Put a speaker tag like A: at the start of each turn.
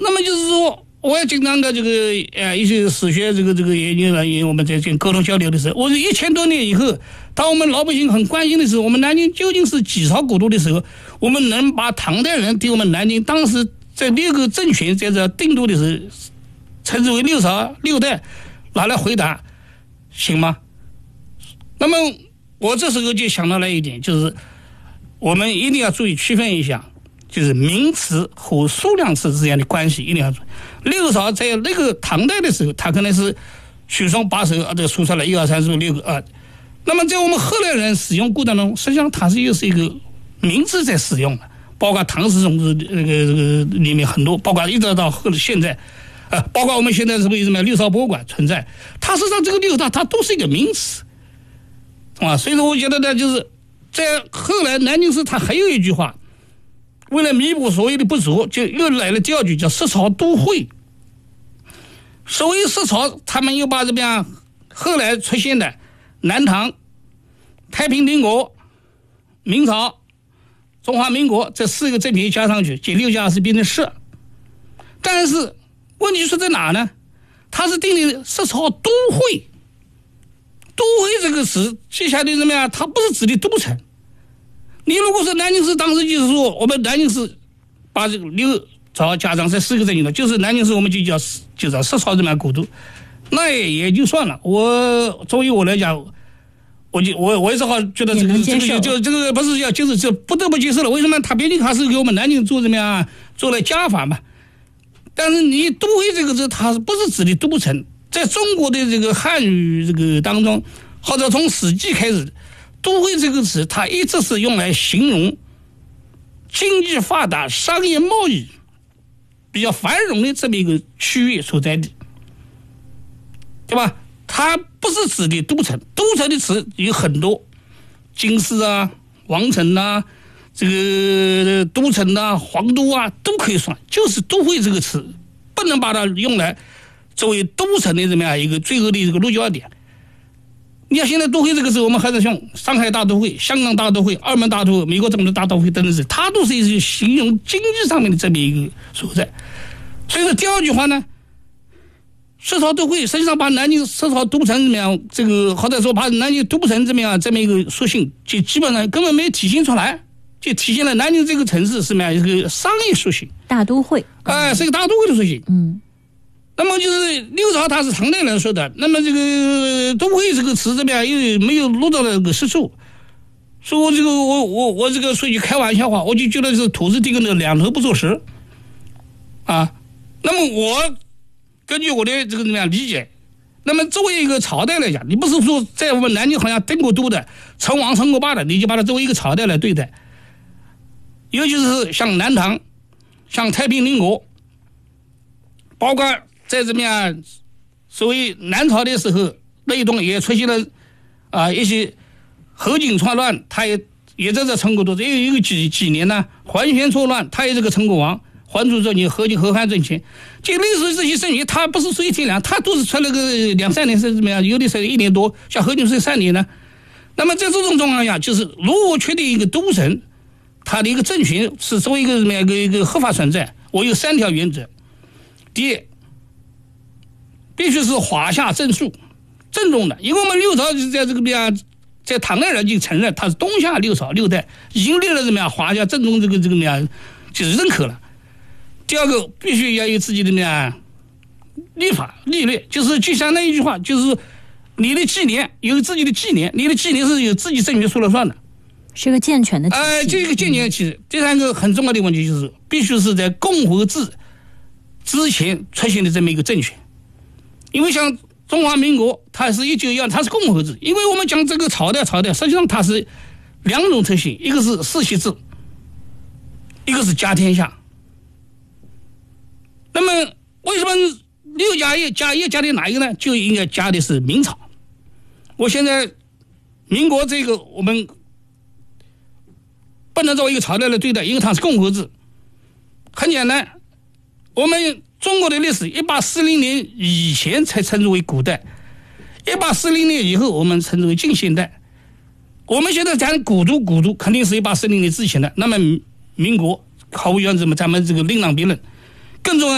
A: 那么就是说，我也经常的这个一些史学这个研究人员，我们在沟通交流的时候，我是1000多年以后，当我们老百姓很关心的时候，我们南京究竟是几朝古都的时候，我们能把唐代人对我们南京当时在6个政权在这定都的时候，称之为6朝6代，拿来回答，行吗？那么我这时候就想到了一点，就是我们一定要注意区分一下，就是名词和数量词之间的关系一定要注意。6朝在那个唐代的时候，它可能是许双把手这数出来1、2、3、4、5、6个那么在我们后来人使用过程中，实际上它是又是一个名字在使用的，包括唐诗中这个里面很多，包括一直到后来现在包括我们现在是为什么6朝博物馆存在，它实际上这个6朝它都是一个名词所以说我觉得呢，就是在后来南京市它还有一句话，为了弥补所谓的不足，就又来了第2句，叫10朝都会。所谓10朝，他们又把怎么样后来出现的南唐、太平天国、明朝、中华民国这4个政权加上去，减6加20变成10。但是问题是在哪呢？它是定的10朝都会。都会这个词接下来怎么样？它不是指的都城。你如果说南京市当时就是说我们南京市把这个6朝加上这4个政权的，就是南京市我们就叫10朝这么样古都，那也就算了。我作为我来讲，我也只好觉得这个不是要就是这不得不接受了。为什么？它毕竟还是给我们南京做怎么样做了加法嘛。但是你都会这个字，它不是指的都城。在中国的这个汉语这个当中，或者从《史记》开始，都会这个词它一直是用来形容经济发达、商业贸易比较繁荣的这么一个区域所在地，对吧？它不是指的都城。都城的词有很多，京师王城这个都城皇都都可以算，就是都会这个词不能把它用来作为都城的怎么样一个最后的这个落脚点。你看现在都会这个词，我们还是用上海大都会、香港大都会、澳门大都会、美国总统大都会等等，它都是一些形容经济上面的这么一个所在。所以说第2句话呢，10朝都会实际上把南京10朝都城怎么样，这个或者说把南京都城怎么样这么一个属性，就基本上根本没体现出来，就体现了南京这个城市什么样一个商业属性，
B: 大都会
A: 是一个大都会的属性。那么就是6朝它是唐代人说的，那么这个都会这个词怎么样又没有落到那个实处，所以我这个我这个说句开玩笑话，我就觉得是土字这个呢两头不做实那么我根据我的这个怎么样理解，那么作为一个朝代来讲，你不是说在我们南京好像定过都的称王称过霸的，你就把它作为一个朝代来对待。尤其是像南唐、像太平天国，包括在怎么样所谓南朝的时候，内东也出现了一些侯景篡乱，他也在这称过都，也有几年呢，桓玄错乱，他也这个称过王，桓祖这年侯汉政权，就类似这些政权，他不是说一天两，他都是传了个2、3年是怎么样，有的是1年多，像侯景是3年呢。那么在这种状况下，就是如何确定一个都城，它的一个政权是作为一个什么样一个合法存在，我有3条原则。第一，必须是华夏正数正宗的，因为我们6朝在这个在唐代人就承认它是东夏6朝6代，已经立了怎么样华夏正宗这个怎么样就是认可了。第2个，必须要有自己的怎么样立法立略，就是就相当于一句话，就是你的纪年有自己的纪年，你的纪年是有自己政权说了算的，
B: 是个健全的体系。
A: 这个健全的体系。第3个很重要的问题就是必须是在共和制之前出现的这么一个政权，因为像中华民国它是1912，它是共和制，因为我们讲这个朝代实际上它是2种特性，一个是世袭制，一个是家天下。那么为什么6加1加的哪一个呢？就应该加的是明朝。我现在民国这个我们不能作为一个朝代来对待，因为它是共和制。很简单，我们中国的历史1840年以前才称之为古代，1840年以后我们称之为近现代。我们现在讲古都肯定是1840年之前的，那么民国毫无疑问咱们这个另当别论。更重要